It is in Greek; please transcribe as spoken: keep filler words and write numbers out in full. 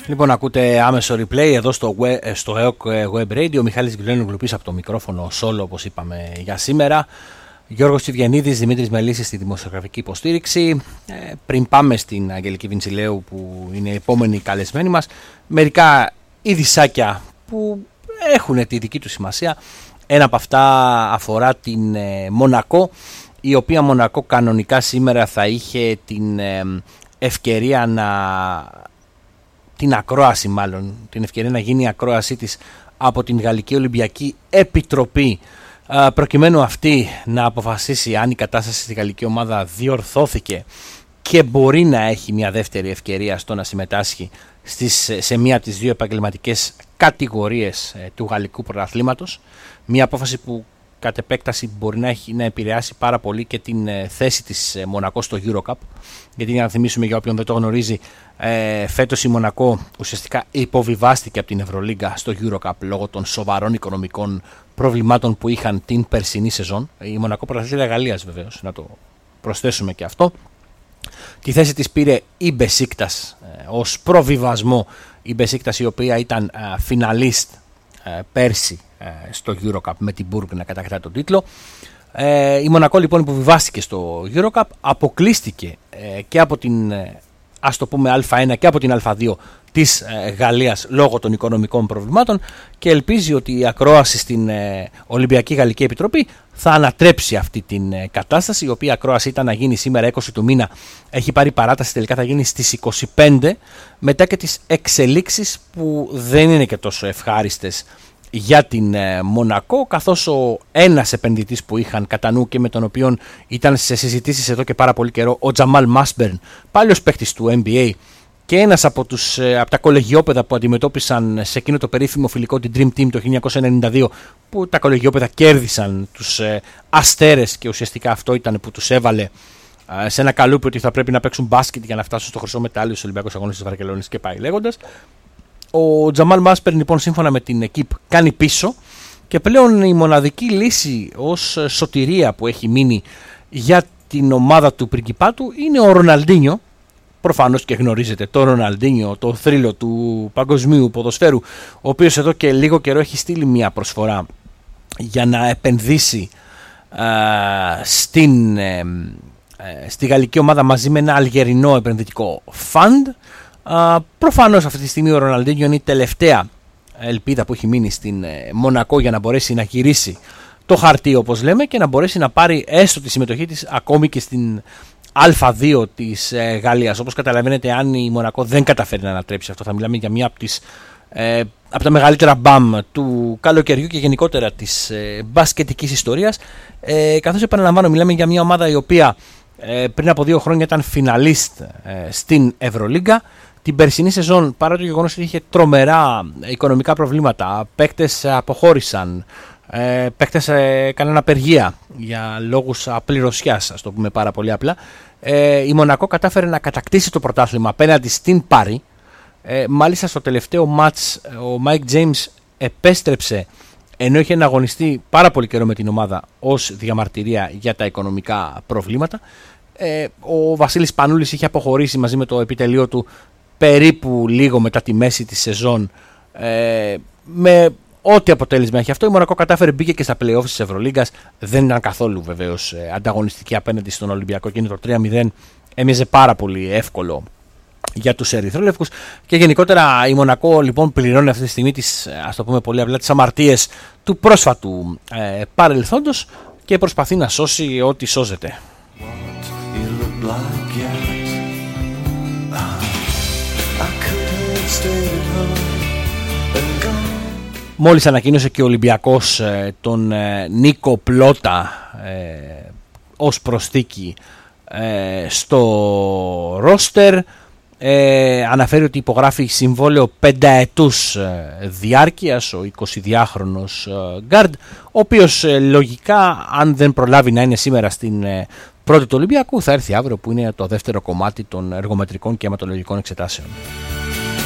Λοιπόν, ακούτε άμεσο replay εδώ στο, web, στο ι ο κ Web Radio. Μιχάλης Γκυλένογλου πίσω από το μικρόφωνο solo, όπως είπαμε για σήμερα. Γιώργος Τσιβιανίδης, Δημήτρης Μελίσης στη δημοσιογραφική υποστήριξη. Ε, πριν πάμε στην Αγγελική Βιντσιλέου, που είναι η επόμενη καλεσμένη μας, μερικά ειδησάκια που έχουν τη δική του σημασία. Ένα από αυτά αφορά την ε, Μονακό, η οποία Μονακό κανονικά σήμερα θα είχε την ε, ευκαιρία να... την ακρόαση μάλλον, την ευκαιρία να γίνει η ακρόασή της από την Γαλλική Ολυμπιακή Επιτροπή, προκειμένου αυτή να αποφασίσει αν η κατάσταση στη γαλλική ομάδα διορθώθηκε και μπορεί να έχει μια δεύτερη ευκαιρία στο να συμμετάσχει στις, σε μία από τις δύο επαγγελματικές κατηγορίες του γαλλικού πρωταθλήματος. Μια απόφαση που κατ' επέκταση μπορεί να, έχει, να επηρεάσει πάρα πολύ και την ε, θέση της ε, Μονακό στο EuroCup, γιατί για να θυμίσουμε για όποιον δεν το γνωρίζει, ε, φέτος η Μονακό ουσιαστικά υποβιβάστηκε από την Ευρωλίγκα στο EuroCup λόγω των σοβαρών οικονομικών προβλημάτων που είχαν την περσινή σεζόν. Η Μονακό πρωταθλήτρια Γαλλίας, βεβαίως, να το προσθέσουμε και αυτό. Τη θέση της πήρε η Μπεσίκτας ε, ως προβιβασμό, η Μπεσίκτας η οποία ήταν ε, φιναλίστ ε, πέρσι στο EuroCup με την Μπουργκ να κατακτά τον τίτλο. Ε, η Μονακό λοιπόν υποβιβάστηκε στο EuroCup, αποκλείστηκε ε, και από την ε, ας το πούμε Α1 και από την Α2 της ε, Γαλλίας λόγω των οικονομικών προβλημάτων, και ελπίζει ότι η ακρόαση στην ε, Ολυμπιακή Γαλλική Επιτροπή θα ανατρέψει αυτή την ε, κατάσταση, η οποία ακρόαση ήταν να γίνει σήμερα είκοσι του μήνα, έχει πάρει παράταση, τελικά θα γίνει στις είκοσι πέντε, μετά και τις εξελίξεις που δεν είναι και τόσο ευχάριστες για την ε, Μονακό, καθώς ο ένας επενδυτής που είχαν κατά νου και με τον οποίο ήταν σε συζητήσεις εδώ και πάρα πολύ καιρό, ο Τζαμάλ Μάσμπερν, πάλιος παίκτης του N B A και ένας από, τους, ε, από τα κολεγιόπαιδα που αντιμετώπισαν σε εκείνο το περίφημο φιλικό την Dream Team το χίλια εννιακόσια ενενήντα δύο, που τα κολεγιόπαιδα κέρδισαν τους ε, Αστέρες, και ουσιαστικά αυτό ήταν που τους έβαλε ε, σε ένα καλούπι ότι θα πρέπει να παίξουν μπάσκετ για να φτάσουν στο χρυσό μετάλλιο στους Ολυμπιακούς Αγώνες της Βαρκελόνης και πάει λέγοντας. Ο Τζαμάλ Μάσπερν λοιπόν σύμφωνα με την ΕΚΙΠ κάνει πίσω, και πλέον η μοναδική λύση ως σωτηρία που έχει μείνει για την ομάδα του πριγκιπάτου είναι ο Ροναλντίνιο. Προφανώς και γνωρίζετε το Ροναλντίνιο, το θρύλο του παγκοσμίου ποδοσφαίρου, ο οποίος εδώ και λίγο καιρό έχει στείλει μια προσφορά για να επενδύσει α, στην, ε, ε, στη γαλλική ομάδα μαζί με ένα αλγερινό επενδυτικό φαντ. Uh, προφανώς αυτή τη στιγμή ο Ροναλντίνιο είναι η τελευταία ελπίδα που έχει μείνει στην ε, Μονακό για να μπορέσει να γυρίσει το χαρτί, όπως λέμε, και να μπορέσει να πάρει έστω τη συμμετοχή της ακόμη και στην Α2 της ε, Γαλλίας. Όπως καταλαβαίνετε, αν η Μονακό δεν καταφέρει να ανατρέψει αυτό, θα μιλάμε για μία από, τις, ε, από τα μεγαλύτερα μπαμ του καλοκαιριού και γενικότερα της ε, μπασκετικής ιστορίας, ε, καθώς επαναλαμβάνω μιλάμε για μια ομάδα η οποία ε, πριν από δύο χρόνια ήταν φιναλίστ ε, στην Ευρωλίγκα. Την περσινή σεζόν, παρά το γεγονός ότι είχε τρομερά οικονομικά προβλήματα, παίκτες αποχώρησαν, ε, παίκτες έκαναν απεργία για λόγους απληρωσιάς, ας το πούμε πάρα πολύ απλά, ε, η Μονακό κατάφερε να κατακτήσει το πρωτάθλημα απέναντι στην Πάρη. Ε, μάλιστα στο τελευταίο μάτς ο Μάικ Τζέιμς επέστρεψε, ενώ είχε αγωνιστεί πάρα πολύ καιρό με την ομάδα, ως διαμαρτυρία για τα οικονομικά προβλήματα. Ε, ο Βασίλης Πανούλης είχε αποχωρήσει μαζί με το επιτελείο του περίπου λίγο μετά τη μέση της σεζόν, ε, με ό,τι αποτέλεσμα έχει αυτό. Η Μονακό κατάφερε, μπήκε και στα play-offs της Ευρωλίγκας, δεν ήταν καθόλου βεβαίως ε, ανταγωνιστική απέναντι στον Ολυμπιακό, και είναι το τρία μηδέν, έμοιαζε πάρα πολύ εύκολο για τους ερυθρόλευκους. Και γενικότερα η Μονακό λοιπόν πληρώνει αυτή τη στιγμή τις, ας το πούμε πολύ απλά, τις αμαρτίες του πρόσφατου ε, παρελθόντος, και προσπαθεί να σώσει ό,τι σώζεται. Μόλις ανακοίνωσε και ο Ολυμπιακός ε, τον ε, Νίκο Πλότα ε, ως προσθήκη ε, στο ρόστερ. Ε, αναφέρει ότι υπογράφει συμβόλαιο πενταετούς ε, διάρκειας ο εικοσιδυάχρονος ε, γκάρντ, ο οποίος ε, λογικά, αν δεν προλάβει να είναι σήμερα στην ε, πρώτη του Ολυμπιακού, θα έρθει αύριο, που είναι το δεύτερο κομμάτι των εργομετρικών και αιματολογικών εξετάσεων.